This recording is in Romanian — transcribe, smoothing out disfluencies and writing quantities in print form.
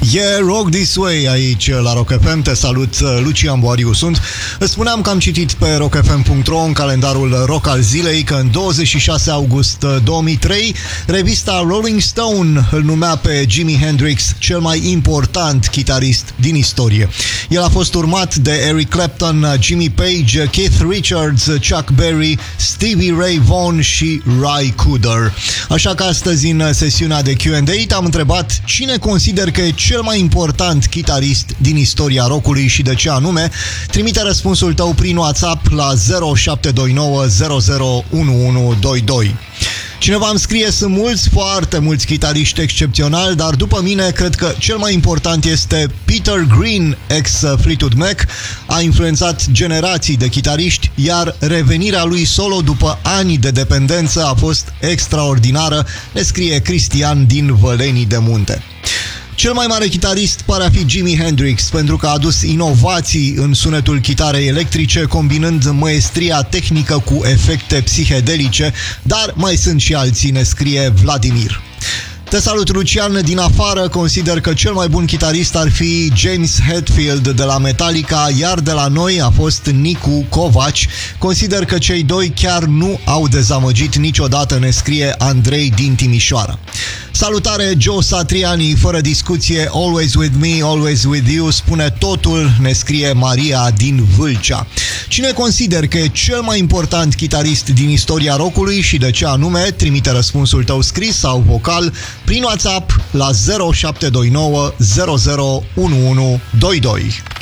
Yeah, Rock This Way aici la Rock FM. Te salut, Lucian Boariu sunt. Îți spuneam că am citit pe rockfm.ro în calendarul rock al zilei că în 26 august 2003 revista Rolling Stone îl numea pe Jimi Hendrix cel mai important chitarist din istorie. El a fost urmat de Eric Clapton, Jimmy Page, Keith Richards, Chuck Berry, Stevie Ray Vaughan și Ry Cooder. Așa că astăzi în sesiunea de Q&A te-am întrebat cine consider că e cel mai important chitarist din istoria rockului și de ce anume. Trimite răspunsul tău prin WhatsApp la 0729 001122. Cineva îmi scrie: sunt mulți, foarte mulți chitariști excepționali, dar după mine cred că cel mai important este Peter Green, ex Fleetwood Mac. A influențat generații de chitariști, iar revenirea lui solo după ani de dependență a fost extraordinară, ne scrie Cristian din Vălenii de Munte. Cel mai mare chitarist pare a fi Jimi Hendrix, pentru că a adus inovații în sunetul chitarei electrice, combinând maestria tehnică cu efecte psihedelice, dar mai sunt și alții, ne scrie Vladimir. Te salut, Lucian. Din afară consider că cel mai bun chitarist ar fi James Hetfield de la Metallica, iar de la noi a fost Nicu Covac. Consider că cei doi chiar nu au dezamăgit niciodată, ne scrie Andrei din Timișoara. Salutare, Joe Satriani, fără discuție, always with me, always with you, spune totul, ne scrie Maria din Vâlcea. Cine consider că e cel mai important chitarist din istoria rockului și de ce anume? Trimite răspunsul tău scris sau vocal prin WhatsApp la 0729 001122.